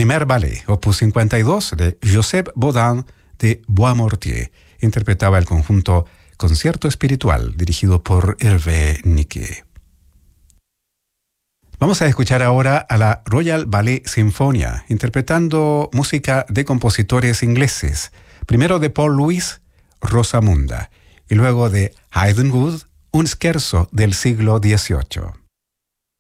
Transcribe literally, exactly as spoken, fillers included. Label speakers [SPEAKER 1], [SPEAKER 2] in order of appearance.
[SPEAKER 1] primer ballet, opus cincuenta y dos, de Joseph Bodin de Boismortier. Interpretaba el conjunto Concierto Espiritual, dirigido por Hervé Niquet. Vamos a escuchar ahora a la Royal Ballet Sinfonia, interpretando música de compositores ingleses. Primero de Paul Lewis, Rosamunda, y luego de Haydn Wood, un scherzo del siglo dieciocho.